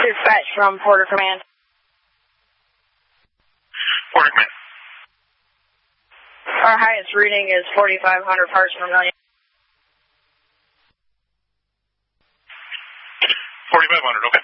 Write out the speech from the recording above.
Dispatch from Porter Command. Porter Command. Our highest reading is 4,500 parts per million. 4,500, okay.